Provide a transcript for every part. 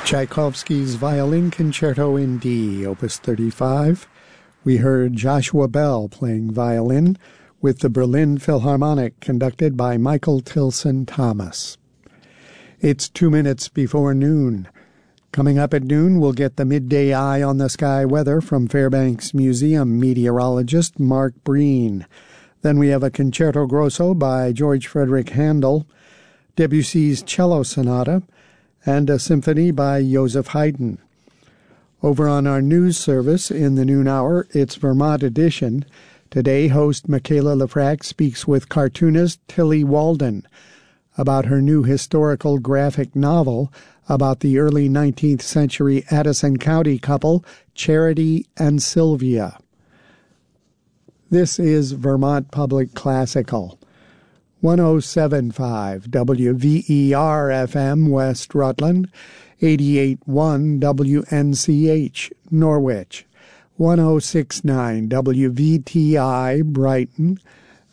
Tchaikovsky's Violin Concerto in D, Opus 35. We heard Joshua Bell playing violin with the Berlin Philharmonic, conducted by Michael Tilson Thomas. It's 2 minutes before noon. Coming up at noon, we'll get the midday eye on the sky weather from Fairbanks Museum meteorologist Mark Breen. Then we have a Concerto Grosso by George Frederick Handel, Debussy's Cello Sonata, and a symphony by Joseph Haydn. Over on our news service in the noon hour, it's Vermont Edition. Today, host Michaela Lefrak speaks with cartoonist Tilly Walden about her new historical graphic novel about the early 19th century Addison County couple, Charity and Sylvia. This is Vermont Public Classical. 107.5 WVER-FM West Rutland, 88.1 WNCH Norwich, 106.9 WVTI Brighton,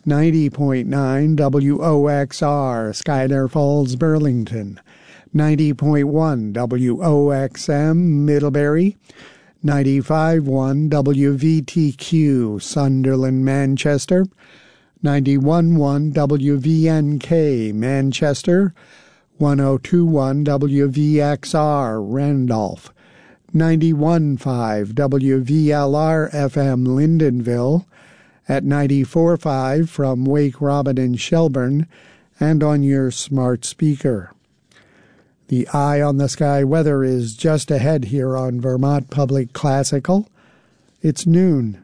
90.9 WOXR Schuyler Falls Burlington, 90.1 WOXM Middlebury, 95.1 WVTQ Sunderland Manchester, 91.1 WVNK Manchester, 102.1 WVXR Randolph, 91.5 WVLR-FM Lyndonville, at 94.5 from Wake Robin in Shelburne, and on your smart speaker. The Eye on the Sky weather is just ahead here on Vermont Public Classical. It's noon.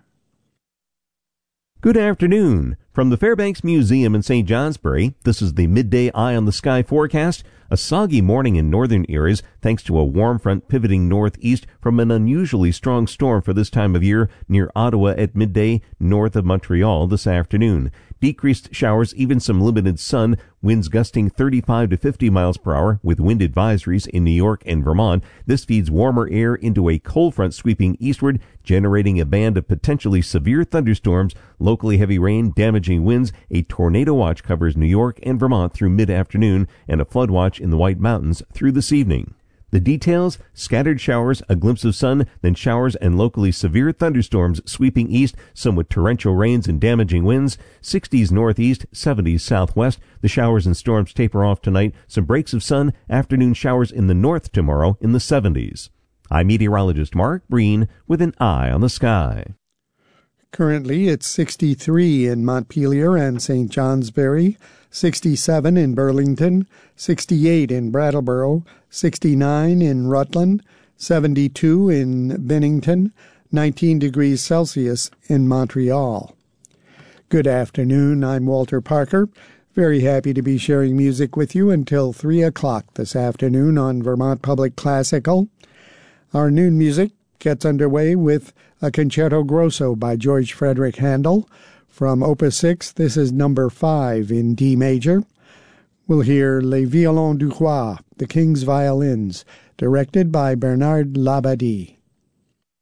Good afternoon. From the Fairbanks Museum in St. Johnsbury, this is the Midday Eye on the Sky forecast. A soggy morning in northern areas thanks to a warm front pivoting northeast from an unusually strong storm for this time of year near Ottawa at midday north of Montreal this afternoon. Decreased showers, even some limited sun, winds gusting 35 to 50 miles per hour with wind advisories in New York and Vermont. This feeds warmer air into a cold front sweeping eastward, generating a band of potentially severe thunderstorms, locally heavy rain, damaging winds. A tornado watch covers New York and Vermont through mid-afternoon, and a flood watch in the White Mountains through this evening. The details: scattered showers, a glimpse of sun, then showers and locally severe thunderstorms sweeping east, some with torrential rains and damaging winds, 60s northeast, 70s southwest. The showers and storms taper off tonight, some breaks of sun, afternoon showers in the north tomorrow in the 70s. I'm meteorologist Mark Breen with an eye on the sky. Currently, it's 63 in Montpelier and St. Johnsbury, 67 in Burlington, 68 in Brattleboro, 69 in Rutland, 72 in Bennington, 19 degrees Celsius in Montreal. Good afternoon, I'm Walter Parker. Very happy to be sharing music with you until 3 o'clock this afternoon on Vermont Public Classical. Our noon music gets underway with a Concerto Grosso by George Frederick Handel. From Opus 6, this is number 5 in D major. We'll hear Les Violons du Roi, the King's Violins, directed by Bernard Labadie.